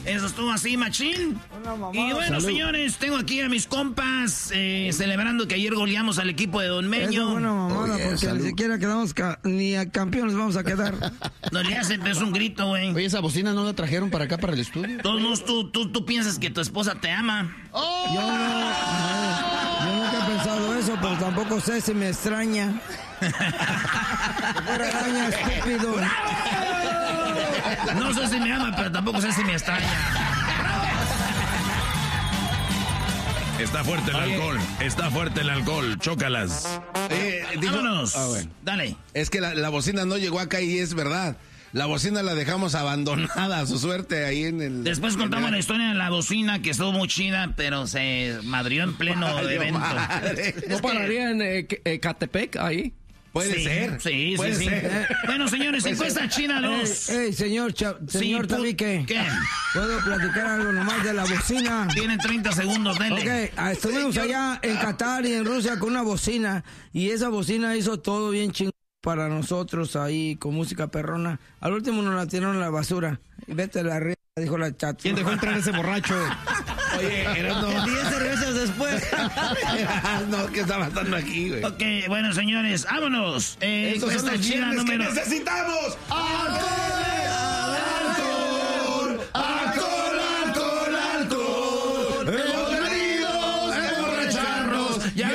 Eso estuvo así, machín. Y bueno, señores, tengo aquí a mis compas celebrando que ayer goleamos al equipo de Don Meño. Eso, bueno, mamada, porque ni siquiera quedamos ni a campeones vamos a quedar. No le hacen, pero es un grito, güey. Oye, esa bocina no la trajeron para acá, para el estudio. Todos tú piensas que tu esposa te ama. ¡Oh! Yo nunca he pensado eso, pero tampoco sé si me extraña. Fuera araña, estúpido. No sé si me ama, pero tampoco sé si me extraña. Está fuerte el alcohol. Está fuerte el alcohol. Chócalas. Vámonos. Bueno. Dale. Es que la bocina no llegó acá y es verdad. La bocina la dejamos abandonada a su suerte ahí en el... Después contamos la historia de la bocina que estuvo muy chida, pero se madrió en pleno evento. ¿No pararía en Ecatepec ahí? Puede ser. Sí, puede sí. ser. Bueno, señores, encuesta china 2. Señor Tabique. ¿Qué? ¿Puedo platicar algo nomás de la bocina? Tienen 30 segundos, dele. Ok, estuvimos allá en Qatar y en Rusia con una bocina. Y esa bocina hizo todo bien chingón para nosotros ahí con música perrona. Al último nos la tiraron a la basura. Vete a la ría, dijo la chat. ¿Quién dejó entrar ese borracho? Oye, Erasmo. 10 cervezas después. No, ¿qué está pasando aquí, güey? Ok, bueno, señores, vámonos. Estos son los china viernes que número... necesitamos. ¡Alcohol! ¡Alcohol! ¡Alcohol! ¡Alcohol! ¡Hemos venido a emborracharnos! ¡Ya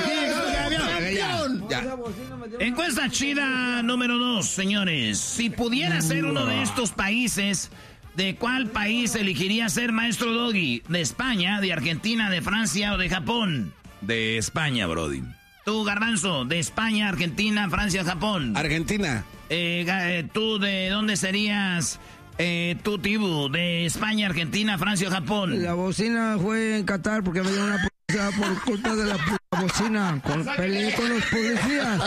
Encuesta china número 2, señores. Si pudiera ser uno de estos países, ¿de cuál país elegiría ser maestro Doggy? ¿De España, de Argentina, de Francia o de Japón? De España, brody. Tú, Garbanzo, de España, Argentina, Francia, Japón. Argentina. ¿Tú de dónde serías? Tú, Tibu, de España, Argentina, Francia o Japón. La bocina fue en Qatar porque me dio una policía por culpa de la bocina. Peleé con los policías.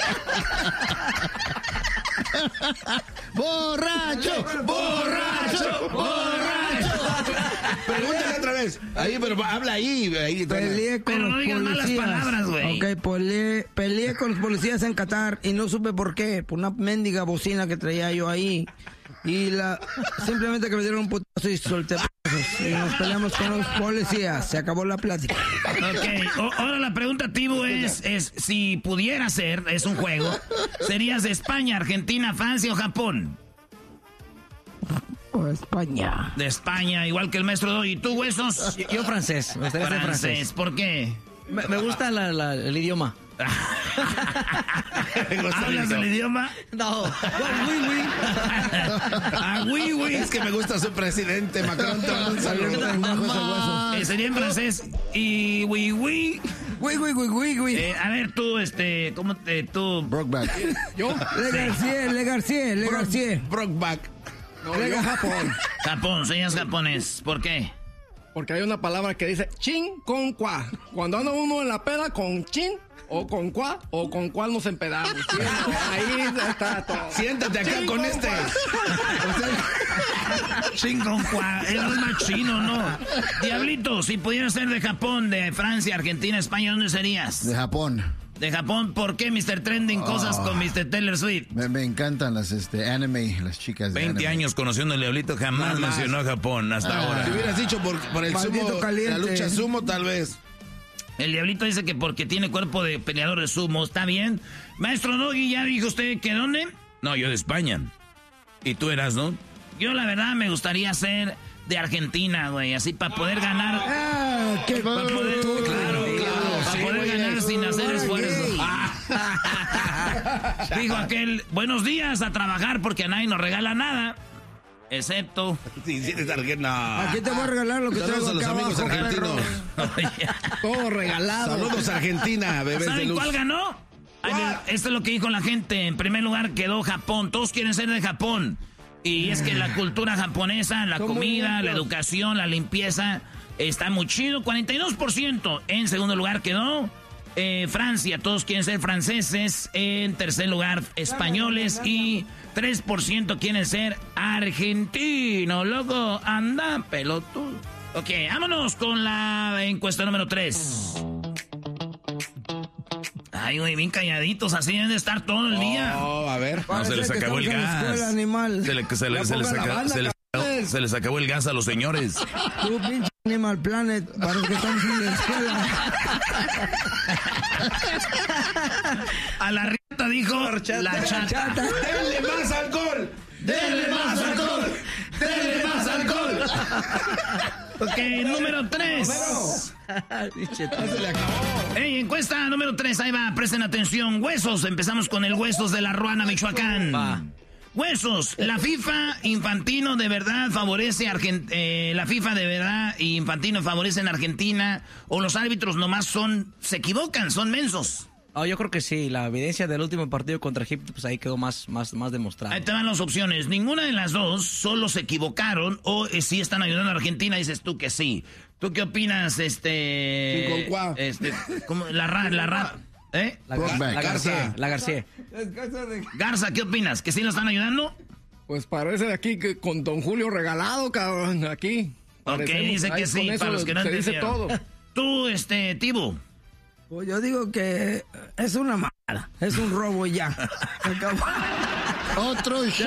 ¡Borracho! ¡Borracho! ¡Borracho! Pregúntale otra vez. Ahí, pero habla ahí. Peleé con Pero no los digas malas policías. palabras, güey. Ok, peleé con los policías en Qatar y no supe por qué. Por una mendiga bocina que traía yo ahí. Y simplemente que me dieron un putazo y solté putazos. Y nos peleamos con los policías. Se acabó la plática. Ok, ahora la pregunta, Tibu, es si pudiera ser, es un juego, ¿serías de España, Argentina, Francia o Japón? O España. De España, igual que el maestro Doggy. ¿Y tú, Huesos? Yo francés. Me gustaría ser francés. ¿Por qué? Me gusta el idioma. ¿Hablas del idioma? No. Oui, oui. Es que me gusta su presidente, Macron. Te mando un saludo. Sería en francés. Y oui, oui. Güey. A ver, tú, ¿cómo tú? Brokeback. ¿Yo? Le García. Brokeback. Japón, señas japonés. ¿Por qué? Porque hay una palabra que dice chin con cuá. Cuando anda uno en la peda con chin o con cuá o con cuál nos empedamos. Ahí está todo. Siéntate acá Chin con este. Chingoncuá, es más chino, ¿no? Diablito, si pudieras ser de Japón, de Francia, Argentina, España, ¿dónde serías? De Japón. De Japón, ¿por qué Mr. Trending? Cosas con Mr. Taylor Swift. Me encantan las anime, las chicas de 20 anime. años conociendo al Diablito, jamás mencionó a Japón hasta ahora. Si hubieras dicho por el Maldito sumo, caliente. la lucha sumo, tal vez. El Diablito dice que porque tiene cuerpo de peleador de sumo, ¿está bien? Maestro Doggy, ¿ya dijo usted que dónde? No, yo de España. ¿Y tú eras, no? Yo la verdad me gustaría ser de Argentina, güey, así para poder ganar. Para poder, para poder ganar sin hacer esfuerzo. Dijo aquel, buenos días, a trabajar porque a nadie nos regala nada. Excepto. Si eres argentino. Aquí te voy a regalar lo que Saludos traigo a los acá amigos abajo, argentinos. Todo regalado. Saludos Argentina, bebés de ¿Saben luz. cuál ganó? Esto es lo que dijo la gente. En primer lugar quedó Japón. Todos quieren ser de Japón. Y es que la cultura japonesa, la comida, la educación, la limpieza, está muy chido. 42%. En segundo lugar quedó Francia. Todos quieren ser franceses. En tercer lugar, españoles. Y 3% quieren ser argentinos. Loco, anda, pelotudo. Ok, vámonos con la encuesta número 3. Ay, güey, bien calladitos, así deben de estar todo el día. Oh, a ver. No, se les acabó el gas. Animal. Se les acabó Se les acabó el gas a los señores. Tú, pinche Animal Planet, parece que estamos en la escuela. A la riata dijo la chata. ¡Denle más alcohol! ¡Denle más alcohol! ¡Denle más alcohol! Ok, número 3. Se le acabó. Hey, encuesta número 3, ahí va, presten atención. Huesos, empezamos con el Huesos de la Ruana, Michoacán. Huesos, la FIFA Infantino de verdad favorece la FIFA de verdad y Infantino favorecen a Argentina, o los árbitros nomás se equivocan, son mensos. Yo creo que sí, la evidencia del último partido contra Egipto, pues ahí quedó más demostrado. Ahí te van las opciones, ninguna de las dos, solo se equivocaron o sí están ayudando a Argentina, dices tú que sí. ¿Tú qué opinas, ¿cómo? ¿Eh? La García. Garza, ¿qué opinas? ¿Que sí lo están ayudando? Pues parece aquí que con Don Julio regalado, cabrón, aquí. Ok, dice que sí, para los que no se dice todo. Tú, Tibu. Pues yo digo que es una mala, es un robo ya. Se acabó. Otro shot.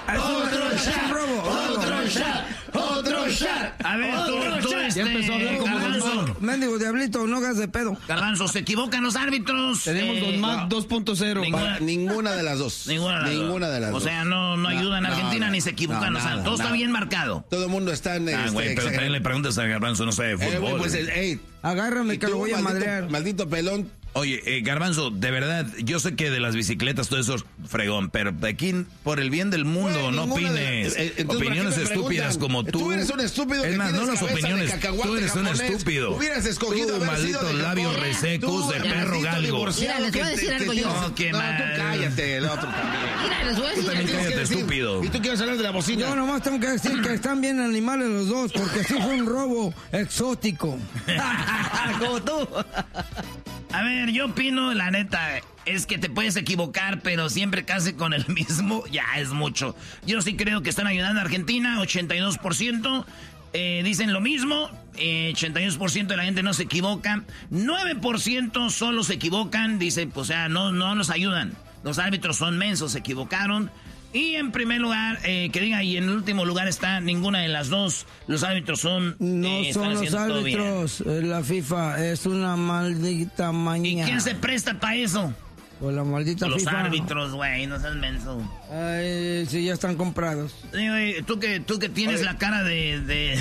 Otro shot. A ver, tú Ya empezó a hablar como Don Mac. Mendigo diablito, no hagas de pedo. Garbanzo, se equivocan los árbitros. Tenemos Don Mac 2.0. Ninguna de las dos. Ninguna de las dos. O sea, no ayudan a Argentina ni se equivocan. O sea, todo está bien marcado. Todo el mundo está en güey, pero también le preguntas a Garbanzo, no sabe de fútbol. Agárrame que lo voy a madrear. Maldito pelón. Oye, Garbanzo, de verdad, yo sé que de las bicicletas todo eso es fregón, pero de aquí, por el bien del mundo, Güey, no opines opiniones estúpidas como tú. Tú eres un estúpido. Es más, no las opiniones, tú eres un estúpido. Hubieras escogido tú, maldito labios resecos de perro galgo. Mira, les voy a decir algo yo. No, qué mal. Tú cállate, el otro también. Mira, les voy a Tú decir también algo. cállate, estúpido. ¿Y tú quieres hablar de la bocina? Yo nomás tengo que decir que están bien animales los dos, porque sí fue un robo exótico. Como tú. A ver, yo opino, la neta, es que te puedes equivocar, pero siempre casi con el mismo, ya es mucho. Yo sí creo que están ayudando a Argentina, 82%. Dicen lo mismo, 82% de la gente no se equivoca, 9% solo se equivocan, dicen, pues, o sea, no nos ayudan. Los árbitros son mensos, se equivocaron. Y en primer lugar, que diga, y en el último lugar está ninguna de las dos. Los árbitros son... No son los árbitros, la FIFA es una maldita mañana. ¿Y quién se presta para eso? Pues la maldita los FIFA. Los árbitros, güey, no seas menso. Ay, sí, ya están comprados. Sí, güey, tú que tienes la cara de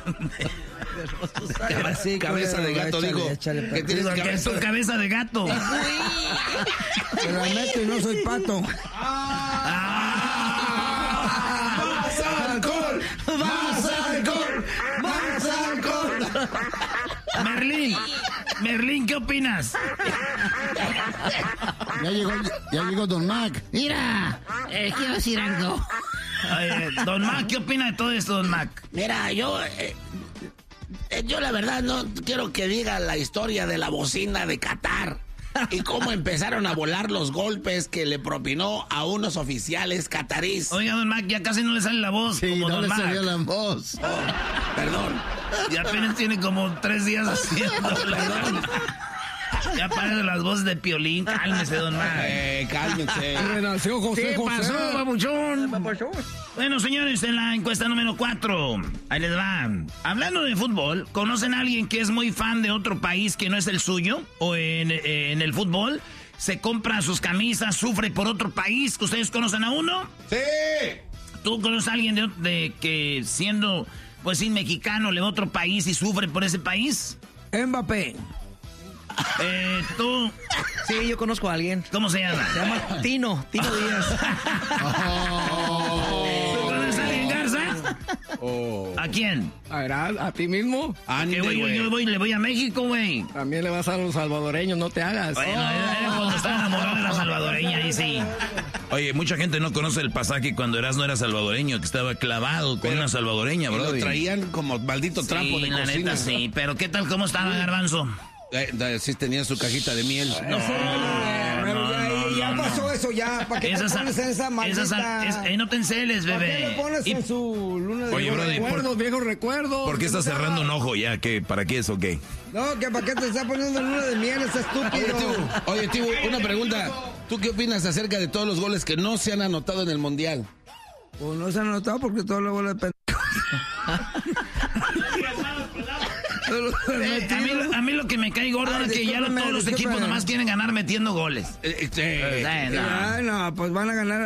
cabeza de gato, digo. Que tienes cabeza de gato. Se la meto y no soy pato. ¡Más alcohol! ¡Más alcohol! ¡Más alcohol! Merlín, ¿qué opinas? Ya llegó Don Mac. Mira, quiero decir algo. Don Mac, ¿qué opina de todo esto, Don Mac? Mira, yo la verdad no quiero que diga la historia de la bocina de Qatar y cómo empezaron a volar los golpes que le propinó a unos oficiales catarís. Oiga, Don Mac, ya casi no le sale la voz. Sí, como no Don le Mac. salía la voz. Perdón. Y apenas tiene como 3 días haciendo. Perdón. Ya parece las voces de Piolín. Cálmese, Don Mac. Cálmese. Renació José ¿Qué pasó, babuchón? Bueno, señores, en la encuesta número 4, ahí les va. Hablando de fútbol, ¿conocen a alguien que es muy fan de otro país que no es el suyo? ¿O en el fútbol? ¿Se compra sus camisas, sufre por otro país? ¿Ustedes conocen a uno? ¡Sí! ¿Tú conoces a alguien de que siendo, pues sí, mexicano, le va a otro país y sufre por ese país? Mbappé. ¿Tú? Sí, yo conozco a alguien. ¿Cómo se llama? Se llama Tino Díaz. ¿Tú conoces a alguien, Garza? ¿A quién? ¿A ti mismo? Que le voy a México, güey. También le vas a los salvadoreños, no te hagas. Bueno, era cuando estaba enamorado de la salvadoreña, ahí sí. Oye, mucha gente no conoce el pasaje cuando Erasmo era salvadoreño, que estaba clavado con una salvadoreña, bro. Lo traían como maldito trapo de la cocina. Neta, sí, pero ¿qué tal? ¿Cómo estaba, Garbanzo? Sí, tenía su cajita de miel. Ya pasó eso, ya. ¿Para qué te pones en esa maldita? No te enceles, bebé. ¿Para qué le pones en su luna de... Oye, Brody, viejos recuerdos. ¿por qué estás cerrando un ojo ya? ¿Para qué es o qué? No, que para qué te está poniendo en luna de miel, ese estúpido. Oye, Tibu, una pregunta. ¿Tú qué opinas acerca de todos los goles que no se han anotado en el Mundial? Pues no se han anotado porque todo lo vuelve pendejo. A mí lo que me cae gordo es que ya todos los equipos nomás quieren ganar metiendo goles. No, pues van a ganar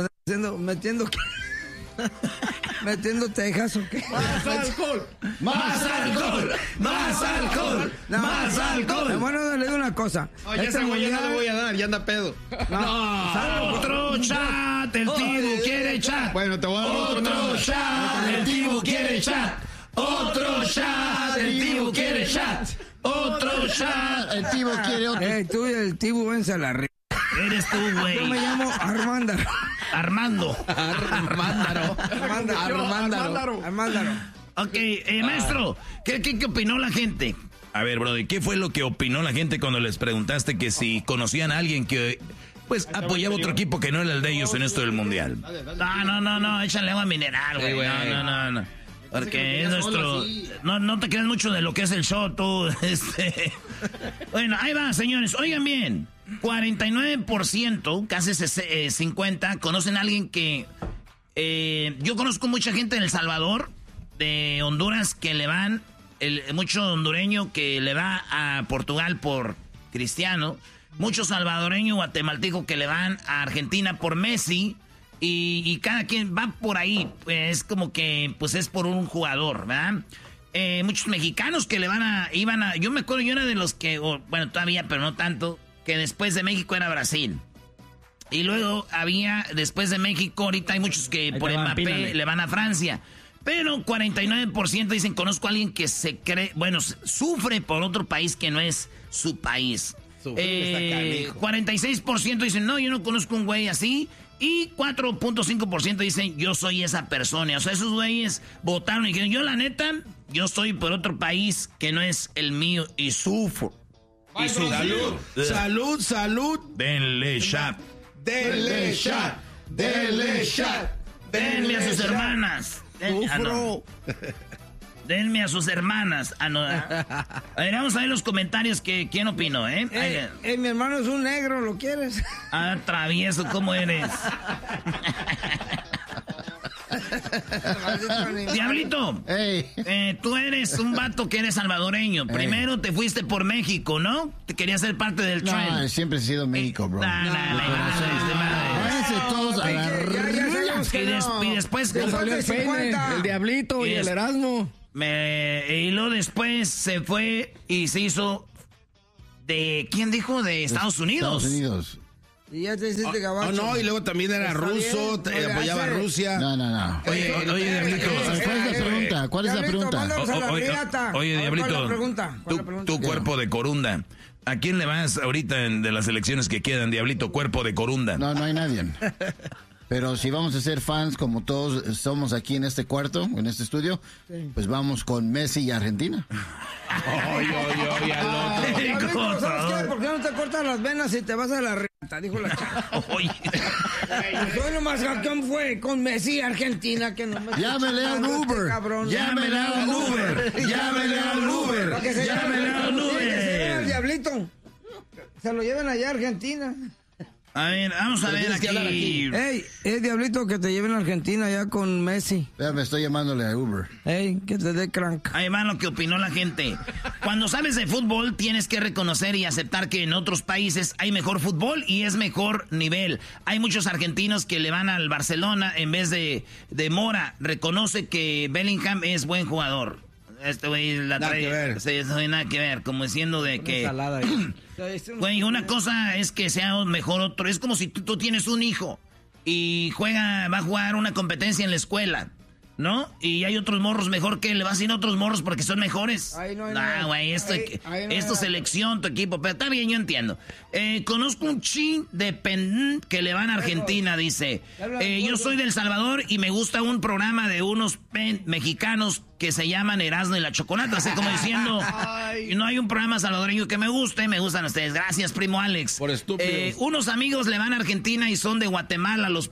metiendo tejas o qué. ¡Más alcohol! ¡Más alcohol! ¡Más alcohol! ¡Más alcohol! Bueno, le digo una cosa. Ya le voy a dar, ya anda pedo. Otro chat, el Tibu quiere chat. Bueno, te voy a dar otro chat, el Tibu quiere chat. Otro chat, el Tibu quiere chat. Otro chat, el Tibu quiere otro. Tú y el Tibu, vense a la red. Eres tú, güey. Yo me llamo Armándaro. Armándaro. Ok, maestro, ¿qué opinó la gente? A ver, brother, ¿qué fue lo que opinó la gente cuando les preguntaste que si conocían a alguien que, pues, apoyaba otro equipo que no era el de ellos en esto del mundial? No, échale agua mineral, güey. No. Porque es nuestro... No te creas mucho de lo que es el show, tú. Bueno, ahí va, señores. Oigan bien. 49%, casi 50%, conocen a alguien que... yo conozco mucha gente en El Salvador, de Honduras, que le van... mucho hondureño que le va a Portugal por Cristiano. Mucho salvadoreño guatemalteco que le van a Argentina por Messi. Y cada quien va por ahí. Es como que pues es por un jugador, ¿verdad? Muchos mexicanos que iban a... Yo me acuerdo, yo era de los que... bueno, todavía, pero no tanto... que después de México era Brasil. Y luego había, después de México, ahorita hay muchos que por Mbappé le van a Francia. Pero 49% dicen, conozco a alguien que se cree, bueno, sufre por otro país que no es su país. 46% dicen, no, yo no conozco un güey así. Y 4.5% dicen, yo soy esa persona. O sea, esos güeyes votaron y dijeron, yo la neta, yo estoy por otro país que no es el mío y sufro. Y salud. Denle shot. Denle shot. Denme a sus hermanas. Denme a sus hermanas. A ver, vamos a ver los comentarios que quién opinó, mi hermano es un negro, ¿lo quieres? Travieso, ¿cómo eres? Diablito, tú eres un vato que eres salvadoreño. Primero te fuiste por México, ¿no? Te querías ser parte del trend. No, siempre he sido México, bro. Váyanse todos a la... Y después... el Diablito y el Erasmo. Y luego después se fue y se hizo de... ¿Quién dijo? De Estados Unidos. Estados Unidos. Y ya te hiciste gabacho. No, y luego también era ruso, apoyaba a Rusia. No. Oye, Diablito. ¿Cuál es la pregunta? Oye, Diablito, tu cuerpo de corunda. ¿A quién le vas ahorita de las elecciones que quedan, Diablito? Cuerpo de corunda. No hay nadie. Pero si vamos a ser fans como todos somos aquí en este cuarto, en este estudio, pues vamos con Messi y Argentina. ¿Sabes qué? ¿Por qué no te cortas las venas y te vas a la reta? Dijo la chica. Soy lo más campeón fue con Messi y Argentina que no me... Llámele al Uber. Llámele al Uber. El Diablito. Se lo lleven allá a Argentina. A ver, vamos a ver aquí. Ey, Diablito, que te lleven a Argentina ya con Messi. Ya me estoy llamándole a Uber. Ey, que te dé crank. Ahí va lo que opinó la gente. Cuando sabes de fútbol, tienes que reconocer y aceptar que en otros países hay mejor fútbol y es mejor nivel. Hay muchos argentinos que le van al Barcelona en vez de Mora. Reconoce que Bellingham es buen jugador. Este güey la trae. Nada que ver. Como diciendo de que. Güey, una cosa es que sea mejor otro. Es como si tú tienes un hijo y va a jugar una competencia en la escuela, ¿no? Y hay otros morros mejor que él. Le vas a ir a otros morros porque son mejores. Güey, esto es selección, tu equipo. Pero está bien, yo entiendo. Conozco un chin de que le van a Argentina, dice. Yo soy de El Salvador y me gusta un programa de unos mexicanos que se llaman Erasmo y la Chocolata, así como diciendo, no hay un programa salvadoreño que me guste, me gustan ustedes. Gracias, primo Alex. Por estúpidos. Unos amigos le van a Argentina y son de Guatemala, los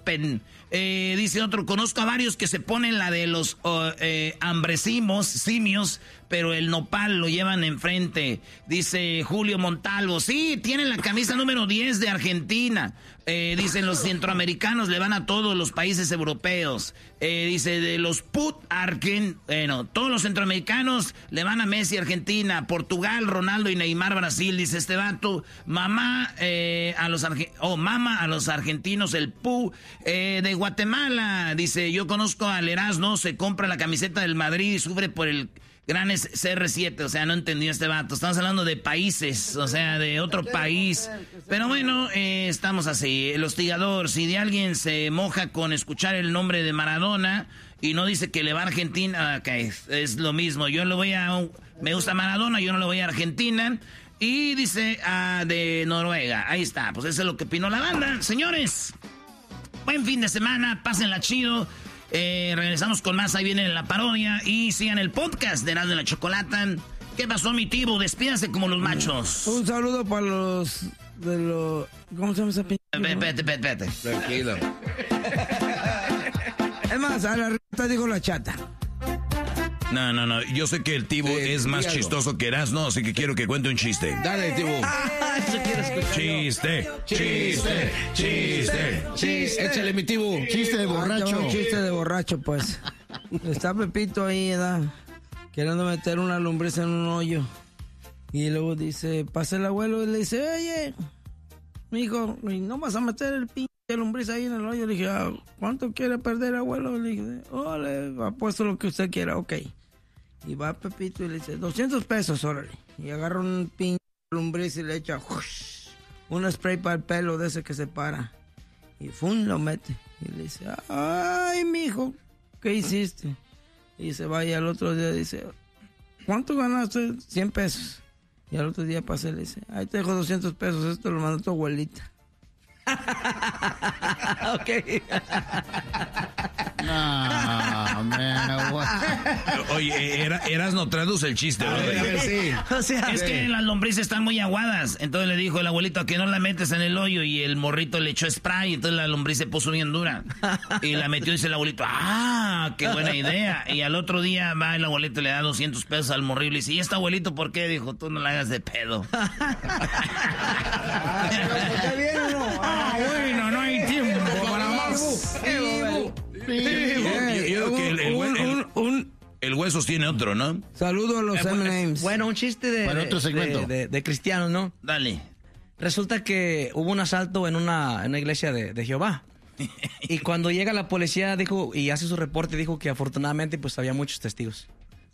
dice otro, conozco a varios que se ponen la de los simios, pero el nopal lo llevan enfrente. Dice Julio Montalvo, sí, tienen la camisa número 10 de Argentina. Dicen los centroamericanos le van a todos los países europeos. Dice de los todos los centroamericanos le van a Messi, Argentina, Portugal, Ronaldo y Neymar, Brasil. Dice este vato, mama a los argentinos, el Pu. De Guatemala, dice, yo conozco al Erasmo, se compra la camiseta del Madrid y sufre por el gran CR7, o sea, no entendió este vato. Estamos hablando de países, o sea, de otro país. Pero bueno, estamos así. El hostigador, si de alguien se moja con escuchar el nombre de Maradona y no dice que le va a Argentina, okay, es lo mismo. Me gusta Maradona, yo no le voy a Argentina. Y dice de Noruega, ahí está, pues eso es lo que opinó la banda. Señores, buen fin de semana, pásenla chido. Regresamos con más, ahí viene la parodia. Y sigan el podcast de Erasmo y la Chocolata. ¿Qué pasó, mi Tibu? Despídase como los machos. Un saludo para los ¿cómo se llama esa pinche? Vete. Tranquilo. Es más, a la reta dijo la chata. No. Yo sé que el Tibu es más chistoso que Erasmo, así que quiero que cuente un chiste. Dale, Tibu. Eso quiero escuchar. Chiste. Échale, mi Tibu. Chiste de borracho. Un chiste de borracho, pues. Está Pepito ahí, ¿verdad? Queriendo meter una lombriz en un hoyo. Y luego dice, pasa el abuelo y le dice, oye, mijo, ¿no vas a meter el pinche lombriz ahí en el hoyo? Le dije, ¿cuánto quiere perder, abuelo? Le dije, le apuesto lo que usted quiera, ok. Y va Pepito y le dice, 200 pesos, órale. Y agarra un pinche lombriz y le echa un spray para el pelo de ese que se para. Y lo mete. Y le dice, ay, mijo, ¿qué hiciste? Y se va y al otro día dice, ¿cuánto ganaste? 100 pesos. Y al otro día pasa y le dice, ahí te dejo 200 pesos, esto lo mandó tu abuelita. Ok. No, man, Oye, Erasmo, traduce el chiste, ¿no? Sí. O sea, es que las lombrices están muy aguadas. Entonces le dijo el abuelito que no la metes en el hoyo. Y el morrito le echó spray. Entonces la lombriz se puso bien dura. Y la metió y dice el abuelito, qué buena idea. Y al otro día va el abuelito y le da 200 pesos al morrillo. Y dice, ¿y este abuelito por qué? Dijo, tú no la hagas de pedo. ¿Está bien o no? Bueno, no hay tiempo para más. Yo creo que el huesos tiene otro, ¿no? Saludo a los M&M's. Bueno, un chiste de cristianos, ¿no? Dale. Resulta que hubo un asalto en una iglesia de Jehová. Y cuando llega la policía dijo y hace su reporte, dijo que afortunadamente pues había muchos testigos.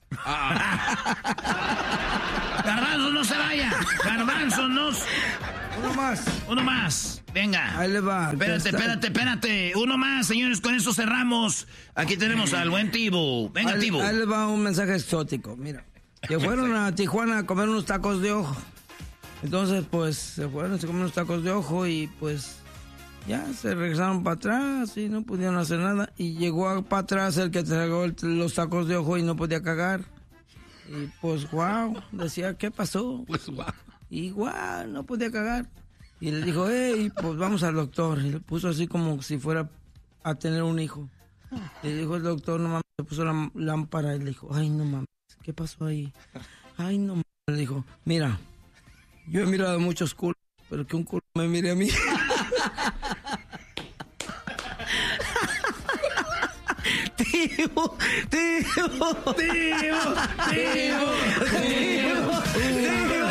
Garbanzo, no se vaya. Garbanzo, no. Uno más. Venga. Ahí le va. Espérate. Uno más, señores, con eso cerramos. Aquí tenemos al buen Tibu. Venga, Tibu. Ahí le va un mensaje exótico. Mira, que fueron a Tijuana a comer unos tacos de ojo. Entonces, pues, se comieron unos tacos de ojo y pues ya se regresaron para atrás y no pudieron hacer nada. Y llegó para atrás el que tragó los tacos de ojo y no podía cagar. Y pues, wow, decía, ¿qué pasó? Pues, wow. Y igual, no podía cagar. Y le dijo, pues vamos al doctor. Y le puso así como si fuera a tener un hijo. Y le dijo el doctor, no mames, le puso la lámpara y le dijo, ay, no mames, ¿qué pasó ahí? Ay, no mames. Le dijo, mira, yo he mirado muchos culos, pero que un culo me mire a mí. Tío.